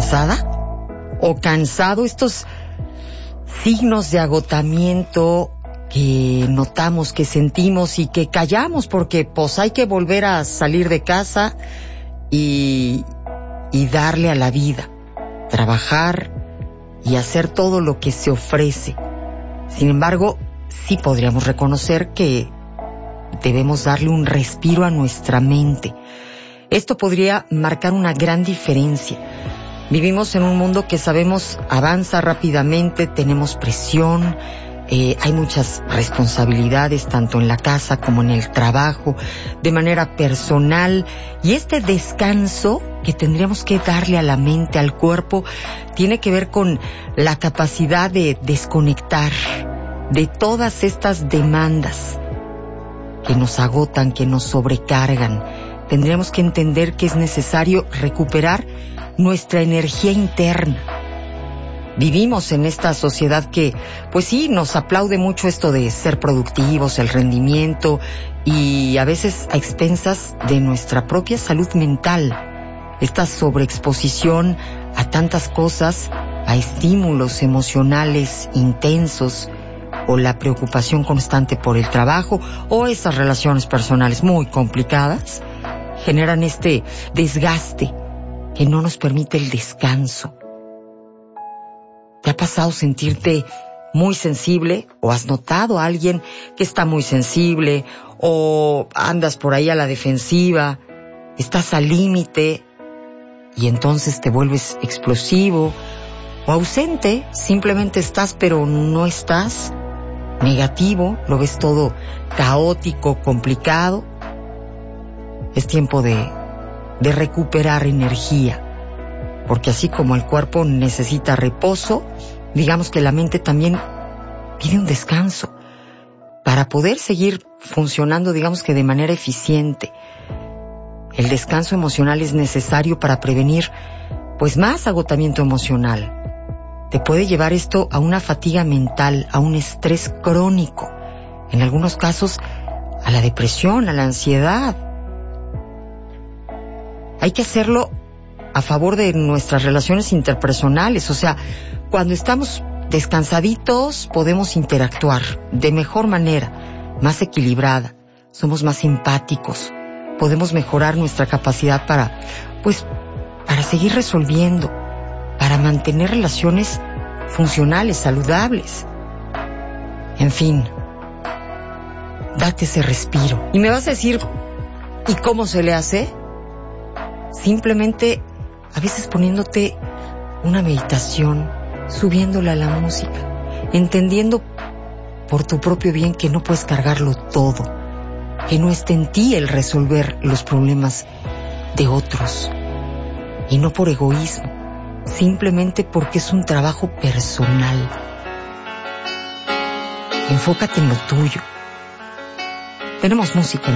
cansada o cansado, estos signos de agotamiento que notamos, que sentimos y que callamos porque pues hay que volver a salir de casa y darle a la vida, trabajar y hacer todo lo que se ofrece. Sin embargo, sí podríamos reconocer que debemos darle un respiro a nuestra mente. Esto podría marcar una gran diferencia. Vivimos en un mundo que sabemos avanza rápidamente, tenemos presión, hay muchas responsabilidades tanto en la casa como en el trabajo, de manera personal, y este descanso que tendríamos que darle a la mente, al cuerpo, tiene que ver con la capacidad de desconectar de todas estas demandas que nos agotan, que nos sobrecargan. Tendríamos que entender que es necesario recuperar nuestra energía interna. Vivimos en esta sociedad que, pues sí, nos aplaude mucho esto de ser productivos, el rendimiento, y a veces a expensas de nuestra propia salud mental. Esta sobreexposición a tantas cosas, a estímulos emocionales intensos, o la preocupación constante por el trabajo, o esas relaciones personales muy complicadas, generan este desgaste que no nos permite el descanso. ¿Te ha pasado sentirte muy sensible o has notado a alguien que está muy sensible o andas por ahí a la defensiva, estás al límite y entonces te vuelves explosivo o ausente, simplemente estás pero no estás, negativo, lo ves todo caótico, complicado? Es tiempo de recuperar energía, porque así como el cuerpo necesita reposo, digamos que la mente también pide un descanso para poder seguir funcionando, digamos que de manera eficiente. El descanso emocional es necesario para prevenir, pues, más agotamiento emocional. Te puede llevar esto a una fatiga mental, a un estrés crónico, en algunos casos a la depresión, a la ansiedad. Hay que hacerlo a favor de nuestras relaciones interpersonales, o sea, cuando estamos descansaditos podemos interactuar de mejor manera, más equilibrada, somos más empáticos, podemos mejorar nuestra capacidad para seguir resolviendo, para mantener relaciones funcionales, saludables. En fin, date ese respiro. Y me vas a decir, ¿y cómo se le hace? Simplemente, a veces poniéndote una meditación, subiéndola a la música, entendiendo por tu propio bien que no puedes cargarlo todo, que no está en ti el resolver los problemas de otros, y no por egoísmo, simplemente porque es un trabajo personal. Enfócate en lo tuyo. Tenemos música.